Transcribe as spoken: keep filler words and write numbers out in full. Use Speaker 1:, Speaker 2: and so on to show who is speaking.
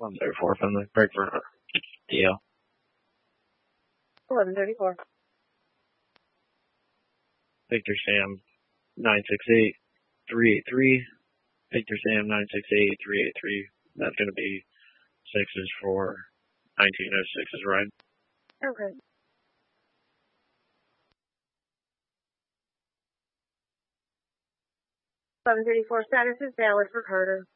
Speaker 1: one thirty-four from the break for D L.
Speaker 2: eleven thirty-four.
Speaker 1: Victor Sam nine six eight three eight three. Victor Sam nine six eight three eight three. That's going to be sixes for nineteen oh six's ride.
Speaker 2: Okay. eleven thirty-four status is valid for Carter.